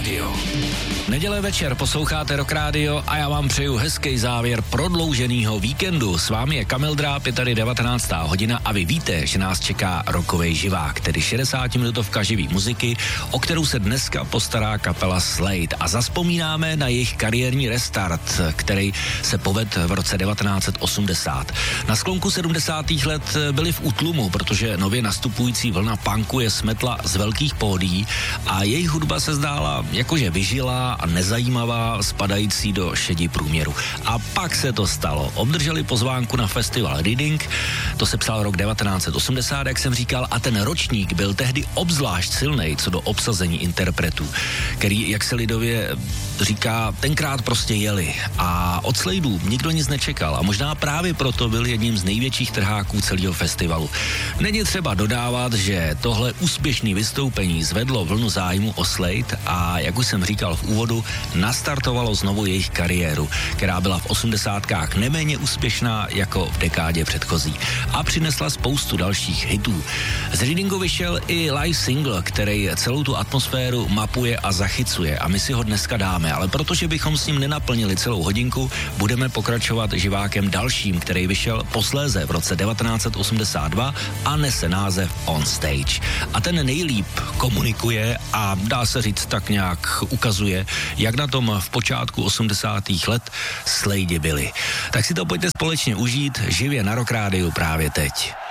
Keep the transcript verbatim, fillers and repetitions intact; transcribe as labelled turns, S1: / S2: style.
S1: Radio. Neděle večer posloucháte Rock Radio a já vám přeju hezký závěr prodlouženého víkendu. S vámi je Kamil Dráb, je tady devatenáctá hodina a vy víte, že nás čeká rockovej živák, tedy šedesátiminutovka živý muziky, o kterou se dneska postará kapela Slade. A zazpomínáme na jejich kariérní restart, který se povedl v roce devatenáct set osmdesát. Na sklonku sedmdesátých let byli v útlumu, protože nově nastupující vlna punku je smetla z velkých pódií a jejich hudba se zdála jakože vyžilá a nezajímavá, spadající do šedi průměru. A pak se to stalo. Obdrželi pozvánku na festival Reading, to se psal rok devatenáct set osmdesát, jak jsem říkal, a ten ročník byl tehdy obzvlášť silnej co do obsazení interpretů, který, jak se lidově říká, tenkrát prostě jeli. A od Sladeů nikdo nic nečekal a možná právě proto byl jedním z největších trháků celého festivalu. Není třeba dodávat, že tohle úspěšné vystoupení zvedlo vlnu zájmu o Slade a, jak už jsem říkal v úvodu, nastartovalo znovu jejich kariéru, která byla v osmdesátkách neméně úspěšná jako v dekádě předchozí a přinesla spoustu dalších hitů. Z Readingu vyšel i live single, který celou tu atmosféru mapuje a zachycuje a my si ho dneska dáme, ale protože bychom s ním nenaplnili celou hodinku, budeme pokračovat živákem dalším, který vyšel posléze v roce devatenáct set osmdesát dva a nese název On Stage. A ten nejlíp komunikuje a dá se říct tak nějak ukazuje, jak na tom v počátku osmdesátých let Slade byli. Tak si to pojďte společně užít živě na Rock Rádiu právě teď.